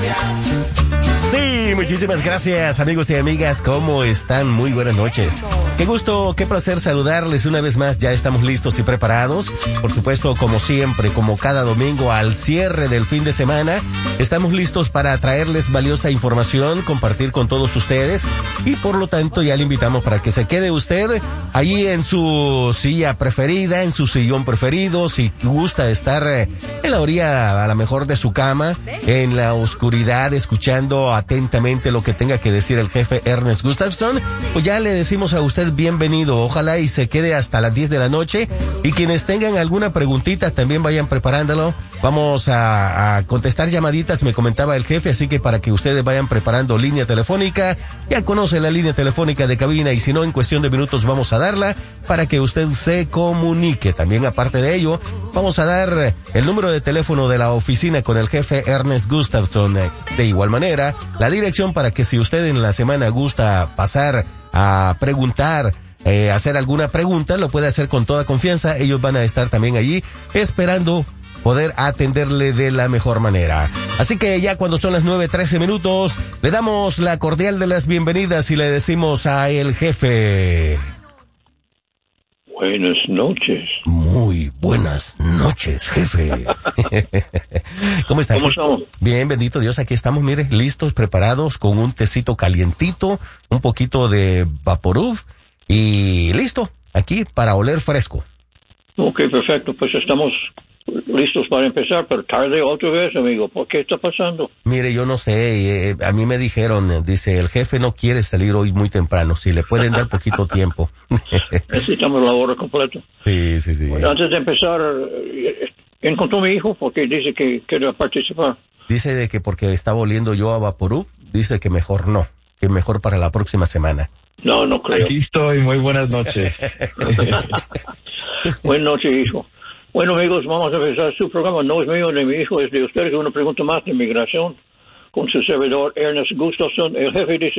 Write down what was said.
Sí, muchísimas gracias, amigos y amigas. ¿Cómo están? Muy buenas noches. Qué gusto, qué placer saludarles una vez más. Ya estamos listos y preparados. Por supuesto, como siempre, como cada domingo al cierre del fin de semana, estamos listos para traerles valiosa información, compartir con todos ustedes y por lo tanto ya le invitamos para que se quede usted allí en su silla preferida, en su sillón preferido, si gusta estar en la orilla a lo mejor de su cama, en la oscuridad, escuchando atentamente lo que tenga que decir el jefe Ernest Gustafson, pues ya le decimos a usted bienvenido. Ojalá y se quede hasta las 10 de la noche y quienes tengan alguna preguntita también vayan preparándolo. Vamos a contestar llamaditas, me comentaba el jefe, así que para que ustedes vayan preparando línea telefónica, ya conoce la línea telefónica de cabina y si no, en cuestión de minutos vamos a darla para que usted se comunique. También aparte de ello, vamos a dar el número de teléfono de la oficina con el jefe Ernest Gustafson. De igual manera, la dirección para que si usted en la semana gusta pasar a preguntar, hacer alguna pregunta, lo puede hacer con toda confianza. Ellos van a estar también allí esperando poder atenderle de la mejor manera. Así que ya cuando son las 9:13 minutos, le damos la cordial de las bienvenidas y le decimos a el jefe. Buenas noches. Muy buenas noches, jefe. ¿Cómo está? ¿Cómo estamos? Bien, bendito Dios, aquí estamos, mire, listos, preparados, con un tecito calientito, un poquito de Vaporub y listo, aquí para oler fresco. Ok, perfecto, pues estamos listos para empezar, pero tarde otra vez, amigo. ¿Por qué está pasando? Mire, yo no sé, a mí me dijeron, dice, el jefe no quiere salir hoy muy temprano, si le pueden dar poquito tiempo. Necesitamos la hora completa. Sí. Bueno, antes de empezar, encontró a mi hijo porque dice que quiere participar. Dice de que porque estaba oliendo yo a Vaporub, dice que mejor no, que mejor para la próxima semana. No creo. Aquí estoy, muy buenas noches. Buenas noches, hijo. Bueno, amigos, vamos a empezar su programa. No es mío ni mi hijo, es de ustedes. Una pregunta más de inmigración con su servidor Ernest Gustafson. El jefe dice